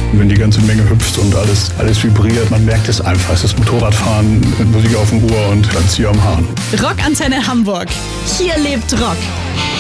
Und wenn die ganze Menge hüpft und alles vibriert, man merkt es einfach. Es ist Motorradfahren mit Musik auf dem Ohr und dann Zieh am Hahn. Rockantenne Hamburg. Hier lebt Rock.